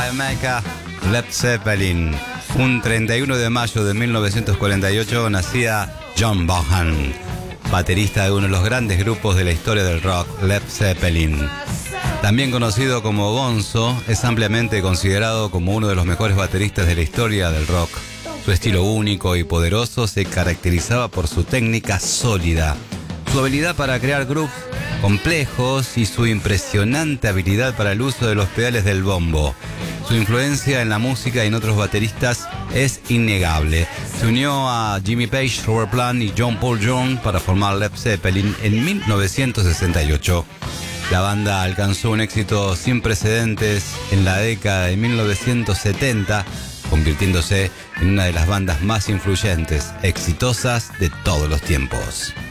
Jamaica, Led Zeppelin. Un 31 de mayo de 1948 nacía John Bonham, baterista de uno de los grandes grupos de la historia del rock, Led Zeppelin. También conocido como Bonzo, es ampliamente considerado como uno de los mejores bateristas de la historia del rock. Su estilo único y poderoso se caracterizaba por su técnica sólida, su habilidad para crear grooves complejos y su impresionante habilidad para el uso de los pedales del bombo. Su influencia en la música y en otros bateristas es innegable. Se unió a Jimmy Page, Robert Plant y John Paul Jones para formar Led Zeppelin en 1968. La banda alcanzó un éxito sin precedentes en la década de 1970, convirtiéndose en una de las bandas más influyentes, exitosas de todos los tiempos.